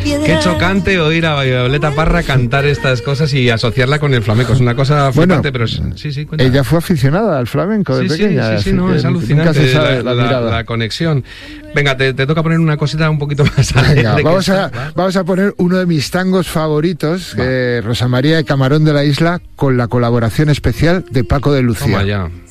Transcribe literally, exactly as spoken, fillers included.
piedra. Qué chocante oír a Violeta Parra cantar estas cosas y asociarla con el flamenco. Es una cosa flipante, bueno, pero sí, sí, cuenta. Ella fue aficionada al flamenco de sí, pequeña. Sí, sí, sí, no, es alucinante la, la, la, la conexión. Venga, te, te toca poner una cosita un poquito más alegre. Venga, vamos, a, ¿va? vamos a poner uno de mis tangos favoritos, eh, Rosa María de Camarón de la Isla, con la colaboración especial de Paco de Lucía. Toma ya.